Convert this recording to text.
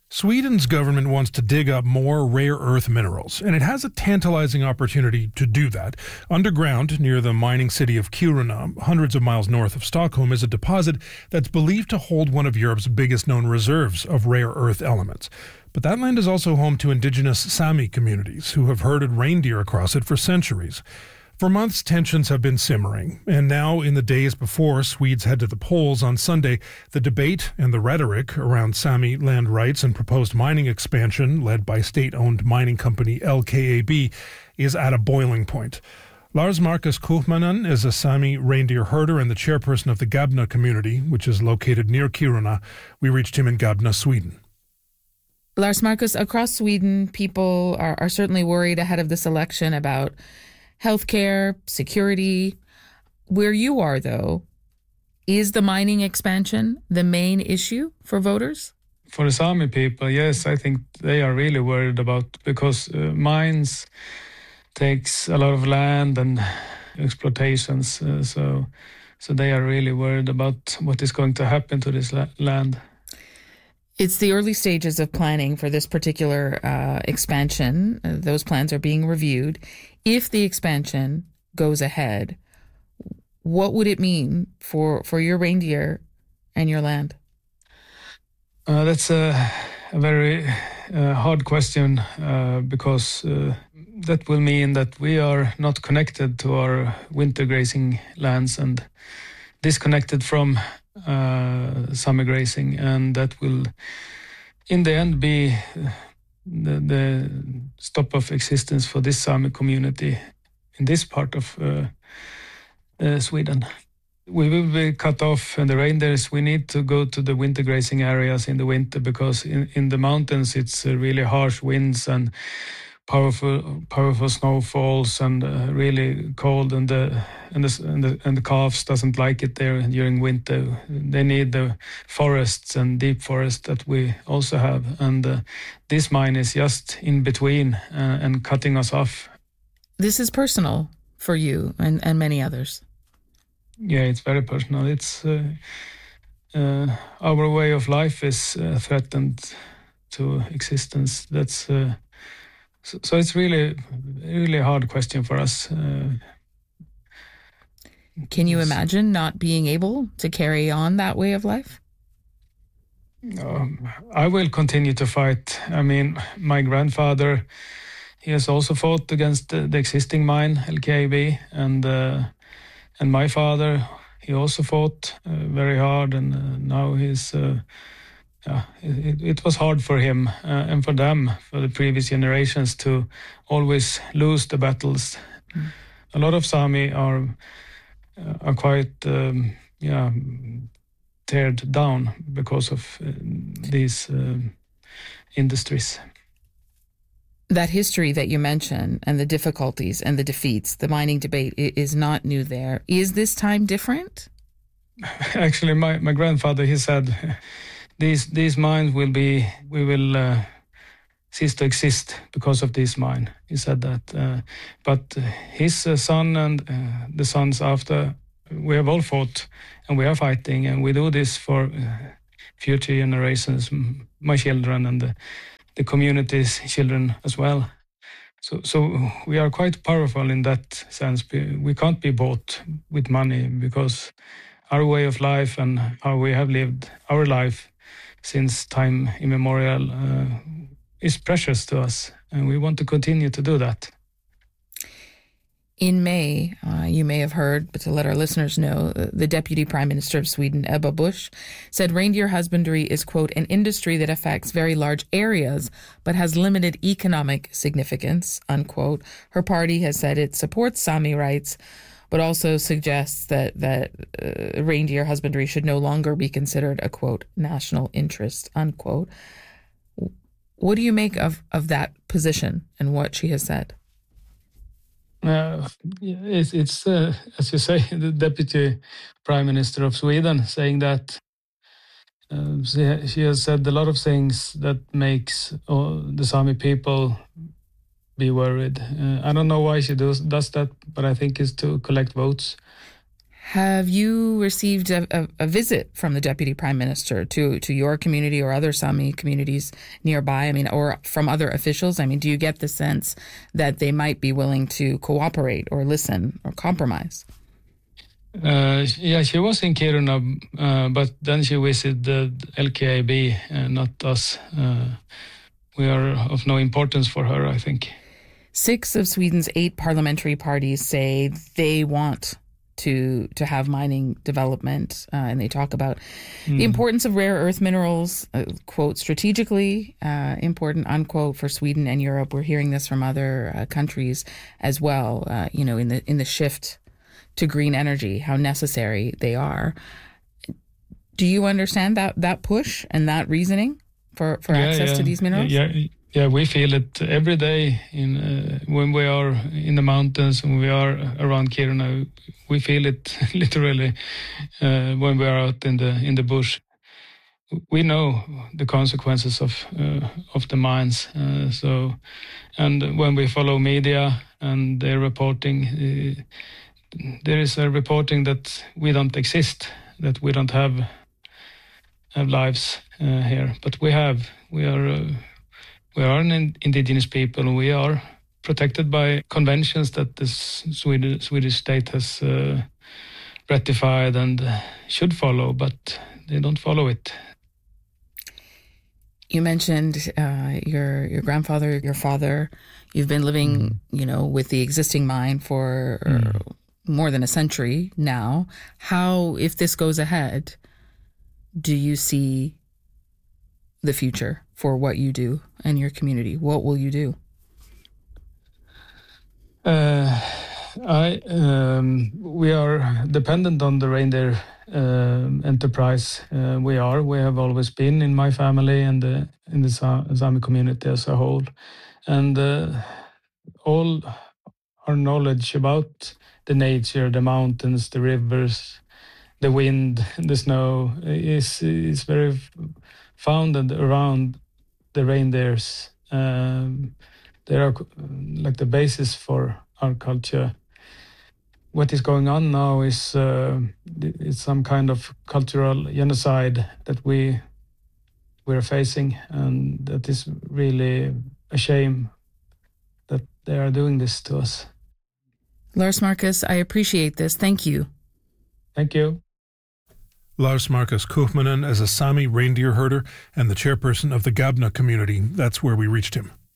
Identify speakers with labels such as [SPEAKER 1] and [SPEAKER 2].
[SPEAKER 1] Sweden's government wants to dig up more rare earth minerals, and it has a tantalizing opportunity to do that. Underground, near the mining city of Kiruna, hundreds of miles north of Stockholm, is a deposit that's believed to hold one of Europe's biggest known reserves of rare earth elements. But that land is also home to indigenous Sami communities who have herded reindeer across it for centuries. For months, tensions have been simmering, and now, in the days before Swedes head to the polls on Sunday, the debate and the rhetoric around Sami land rights and proposed mining expansion, led by state-owned mining company LKAB, is at a boiling point. Lars Markus Kuhmanen is a Sami reindeer herder and the chairperson of the Gabna community, which is located near Kiruna. We reached him in Gabna, Sweden.
[SPEAKER 2] Lars Markus, across Sweden, people are certainly worried ahead of this election about healthcare, security. Where you are, though, is the mining expansion the main issue for voters?
[SPEAKER 3] For the Sami people, yes, I think they are really worried about, because mines takes a lot of land and exploitations, so they are really worried about what is going to happen to this land.
[SPEAKER 2] It's the early stages of planning for this particular expansion. Those plans are being reviewed. If the expansion goes ahead, what would it mean for your reindeer and your land?
[SPEAKER 3] That's a very hard question because that will mean that we are not connected to our winter grazing lands and disconnected from summer grazing, and that will in the end be the stop of existence for this Sami community in this part of Sweden. We will be cut off, and the reindeers, we need to go to the winter grazing areas in the winter, because in the mountains it's really harsh winds and powerful snowfalls and really cold, and the calves doesn't like it there during winter. They need the forests and deep forests that we also have, and this mine is just in between and cutting us off.
[SPEAKER 2] This is personal for you and many others.
[SPEAKER 3] Yeah, it's very personal. It's our way of life is threatened to existence. That's so it's really a hard question for us.
[SPEAKER 2] Can you imagine not being able to carry on that way of life?
[SPEAKER 3] I will continue to fight. I mean, my grandfather, he has also fought against the existing mine, LKAB, and my father, he also fought very hard, and now he's... It was hard for him and for them, for the previous generations, to always lose the battles. A lot of Sami are quite teared down because of these industries.
[SPEAKER 2] That history that you mentioned and the difficulties and the defeats, the mining debate is not new there. Is this time different?
[SPEAKER 3] Actually, my grandfather, he said... These mines we will cease to exist because of this mine. He said that. But his son and the sons after, we have all fought and we are fighting, and we do this for future generations, my children and the community's children as well. So we are quite powerful in that sense. We can't be bought with money, because our way of life and how we have lived our life since time immemorial is precious to us, and we want to continue to do that.
[SPEAKER 2] In May, you may have heard, but to let our listeners know, the Deputy Prime Minister of Sweden, Ebba Busch, said reindeer husbandry is, quote, an industry that affects very large areas but has limited economic significance, unquote. Her party has said it supports Sami rights, but also suggests that reindeer husbandry should no longer be considered a, quote, national interest, unquote. What do you make of that position and what she has said?
[SPEAKER 3] It's as you say, the Deputy Prime Minister of Sweden saying that. She has said a lot of things that makes the Sami people be worried. I don't know why she does that, but I think it's to collect votes.
[SPEAKER 2] Have you received a visit from the Deputy Prime Minister to your community or other Sami communities nearby? I mean, or from other officials? I mean, do you get the sense that they might be willing to cooperate or listen or compromise?
[SPEAKER 3] Yeah, she was in Kiruna, but then she visited LKAB, not us. We are of no importance for her, I think.
[SPEAKER 2] 6 of Sweden's 8 parliamentary parties say they want to have mining development, and they talk about the importance of rare earth minerals, quote, strategically important, unquote, for Sweden and Europe. We're hearing this from other countries as well, in the shift to green energy, how necessary they are. Do you understand that push and that reasoning for access to these minerals?
[SPEAKER 3] Yeah, we feel it every day when we are in the mountains, when we are around Kiruna. We feel it literally when we are out in the bush. We know the consequences of the mines. And when we follow media and their reporting, there is a reporting that we don't exist, that we don't have lives here, but we have. We are an indigenous people, and we are protected by conventions that the Swedish state has ratified and should follow, but they don't follow it.
[SPEAKER 2] You mentioned your grandfather, your father. You've been living, with the existing mine for more than a century now. How, if this goes ahead, do you see the future for what you do and your community? What will you do?
[SPEAKER 3] We are dependent on the reindeer enterprise. We have always been in my family and in the Sami community as a whole. And all our knowledge about the nature, the mountains, the rivers, the wind, the snow is very founded around the reindeers. They are like the basis for our culture. What is going on now is it's some kind of cultural genocide that we're facing, and that is really a shame that they are doing this to us.
[SPEAKER 2] Lars Markus, I appreciate this. Thank you.
[SPEAKER 3] Thank you.
[SPEAKER 1] Lars Markus Kuhmanen is a Sami reindeer herder and the chairperson of the Gabna community. That's where we reached him.